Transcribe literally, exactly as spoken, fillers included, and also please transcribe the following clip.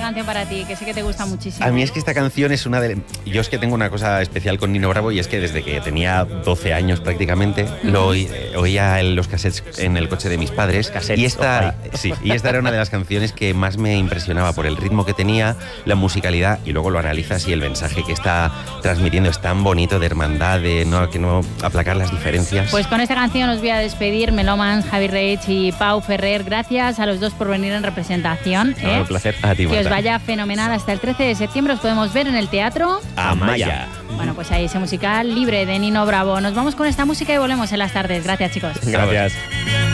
canción para ti, que sé que te gusta muchísimo. A mí es que esta canción es una de... Yo es que tengo una cosa especial con Nino Bravo y es que desde que tenía doce años prácticamente uh-huh. lo oí, oía en los cassettes en el coche de mis padres. Cassettes, y esta, okay. sí, y esta era una de las canciones que más me impresionaba por el ritmo que tenía, la musicalidad, y luego lo analizas y el mensaje que está transmitiendo es tan bonito, de hermandad, de no, que no aplacar las diferencias. Pues con esta canción os voy a despedir, Melomans, Javi Reich y Pau Ferrer. Gracias a los dos por venir en representación. No, ¿eh? un placer. A ti, que Marta. os vaya fenomenal. Hasta el trece de septiembre os podemos ver en el Teatro Amaya. Bueno, pues ahí ese musical libre de Nino Bravo. Nos vamos con esta música y volvemos en las tardes. Gracias, chicos. Gracias.